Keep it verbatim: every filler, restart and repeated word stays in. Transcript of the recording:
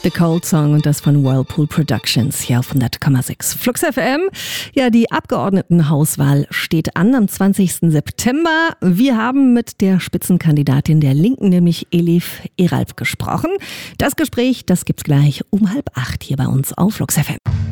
The Cold Song und das von Whirlpool Productions hier auf hundert Komma sechs Flux F M. Ja, die Abgeordnetenhauswahl steht an am zwanzigsten September. Wir haben mit der Spitzenkandidatin der Linken, nämlich Elif Eralp, gesprochen. Das Gespräch, das gibt's gleich um halb acht hier bei uns auf Flux F M.